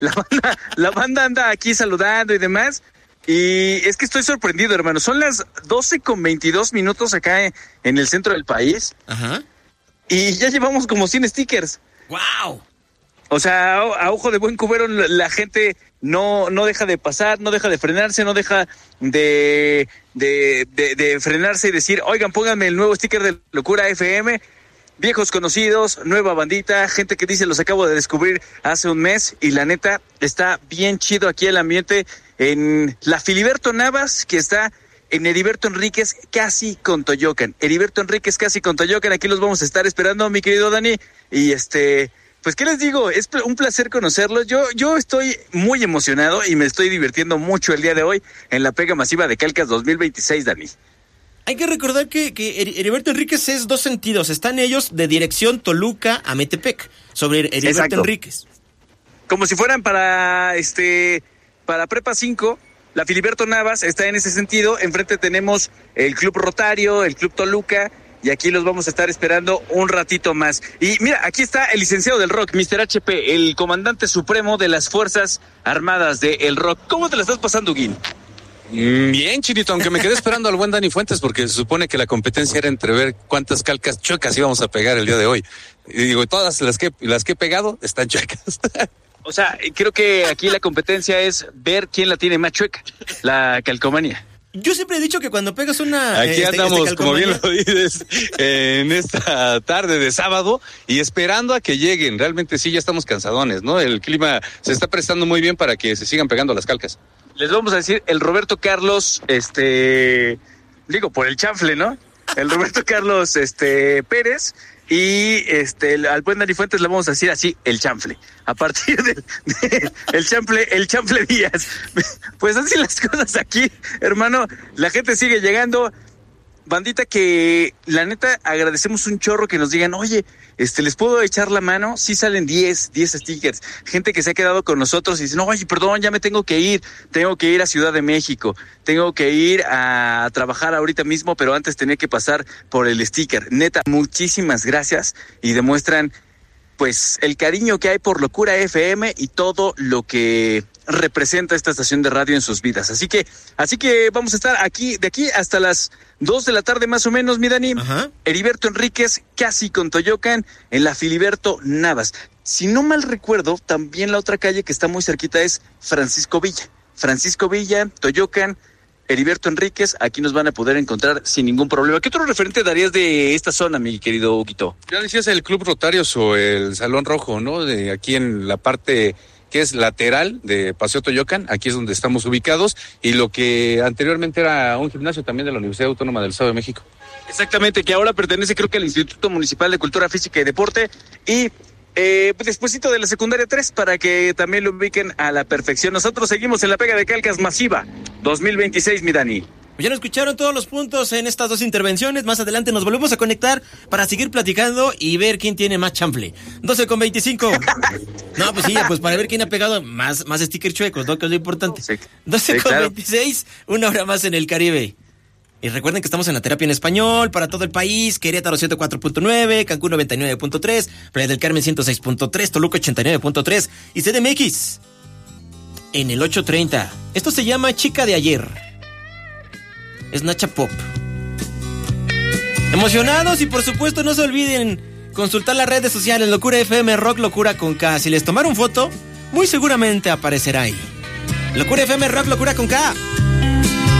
La banda anda aquí saludando y demás. Y es que estoy sorprendido, hermano. Son las 12:22 acá en el centro del país. Ajá. Y ya llevamos como 100 stickers. ¡Wow! O sea, a ojo de buen cubero, la gente no deja de pasar, no deja de frenarse, no deja de frenarse y decir, oigan, pónganme el nuevo sticker de Locura FM. Viejos conocidos, nueva bandita, gente que dice, los acabo de descubrir hace un mes. Y la neta, está bien chido aquí el ambiente en la Filiberto Navas, que está en Heriberto Enríquez, casi con Toyocan. Heriberto Enríquez, casi con Toyocan. Aquí los vamos a estar esperando, mi querido Dani. Y pues, ¿qué les digo? Es un placer conocerlos. Yo estoy muy emocionado y me estoy divirtiendo mucho el día de hoy en la pega masiva de Calcas 2026, Dani. Hay que recordar que Heriberto Enríquez es 2 sentidos. Están ellos de dirección Toluca a Metepec, sobre Heriberto Exacto. Enríquez. Como si fueran para Prepa 5, la Filiberto Navas está en ese sentido. Enfrente tenemos el Club Rotario, el Club Toluca, y aquí los vamos a estar esperando un ratito más. Y mira, aquí está el licenciado del rock, Mr. HP, el comandante supremo de las Fuerzas Armadas del rock. ¿Cómo te la estás pasando, Guin? Bien, Chinito, aunque me quedé esperando al buen Dani Fuentes porque se supone que la competencia era entre ver cuántas calcas chuecas íbamos a pegar el día de hoy. Y digo, todas las que he pegado están chuecas. O sea, creo que aquí la competencia es ver quién la tiene más chueca, la calcomanía. Yo siempre he dicho que cuando pegas una... Aquí andamos, como bien lo dices, en esta tarde de sábado y esperando a que lleguen. Realmente sí, ya estamos cansadones, ¿no? El clima se está prestando muy bien para que se sigan pegando las calcas. Les vamos a decir el Roberto Carlos, por el chanfle, ¿no? El Roberto Carlos, Pérez, y al buen Dani Fuentes le vamos a decir así, el chanfle. A partir el chanfle Díaz. Pues así las cosas aquí, hermano. La gente sigue llegando. Bandita que, la neta, agradecemos un chorro que nos digan, oye, ¿les puedo echar la mano? Sí salen 10 stickers. Gente que se ha quedado con nosotros y dice, no, oye, perdón, ya me tengo que ir a Ciudad de México, tengo que ir a trabajar ahorita mismo, pero antes tenía que pasar por el sticker. Neta, muchísimas gracias y demuestran, pues, el cariño que hay por Locura FM y todo lo que representa esta estación de radio en sus vidas. Así que vamos a estar aquí, de aquí hasta las 2 de la tarde más o menos, mi Dani. Ajá. Heriberto Enríquez, casi con Toyocan, en la Filiberto Navas. Si no mal recuerdo, también la otra calle que está muy cerquita es Francisco Villa. Francisco Villa, Toyocan, Heriberto Enríquez, aquí nos van a poder encontrar sin ningún problema. ¿Qué otro referente darías de esta zona, mi querido Huguito? Ya decías el Club Rotarios o el Salón Rojo, ¿no? De aquí en la parte que es lateral de Paseo Toyocan, aquí es donde estamos ubicados, y lo que anteriormente era un gimnasio también de la Universidad Autónoma del Estado de México. Exactamente, que ahora pertenece creo que al Instituto Municipal de Cultura Física y Deporte, y despuésito de la secundaria 3, para que también lo ubiquen a la perfección. Nosotros seguimos en la pega de Calcas masiva 2026, mi Dani. Ya lo escucharon todos los puntos en estas 2 intervenciones. Más adelante nos volvemos a conectar para seguir platicando y ver quién tiene más chanfle. 12:25. No, pues sí, pues para ver quién ha pegado más stickers chuecos, ¿no? Que es lo importante. Sí, 12:26, claro. 1 hora más en el Caribe. Y recuerden que estamos en la terapia en español para todo el país. Querétaro 104.9, Cancún 99.3, Playa del Carmen 106.3, Toluca 89.3 y CDMX en el 830. Esto se llama Chica de Ayer. Es Nacha Pop. Emocionados y por supuesto no se olviden consultar las redes sociales Locura FM Rock Locura con K. Si les tomaron foto, muy seguramente aparecerá ahí. Locura FM Rock Locura con K.